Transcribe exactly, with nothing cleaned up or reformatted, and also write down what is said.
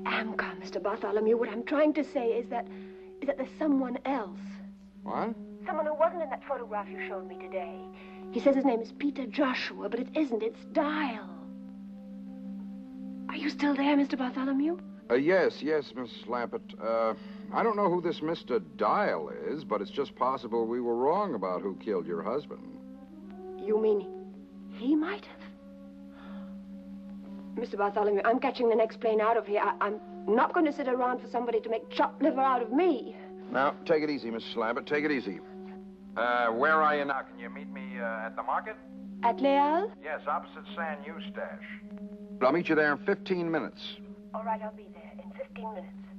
am calm, Mister Bartholomew. What I'm trying to say is that, is that there's someone else. What? Someone who wasn't in that photograph you showed me today. He says his name is Peter Joshua, but it isn't. It's Dial. Are you still there, Mister Bartholomew? Uh, yes, yes, Miss Lampett. Uh, I don't know who this Mister Dial is, but it's just possible we were wrong about who killed your husband. You mean he might have? Mister Bartholomew, I'm catching the next plane out of here. I I'm not going to sit around for somebody to make chopped liver out of me. Now, take it easy, Miss Lampett. Take it easy. Uh, where are you now? Can you meet me uh, at the market? At Leal? Yes, opposite San Eustache. I'll meet you there in fifteen minutes. All right, I'll be there in fifteen minutes.